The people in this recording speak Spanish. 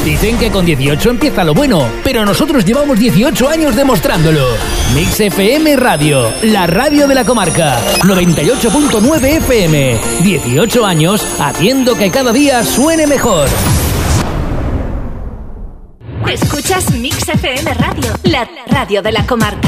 Dicen que con 18 empieza lo bueno, pero nosotros llevamos 18 años demostrándolo. Mix FM Radio, la radio de la comarca. 98.9 FM. 18 años haciendo que cada día suene mejor. Escuchas Mix FM Radio, la radio de la comarca.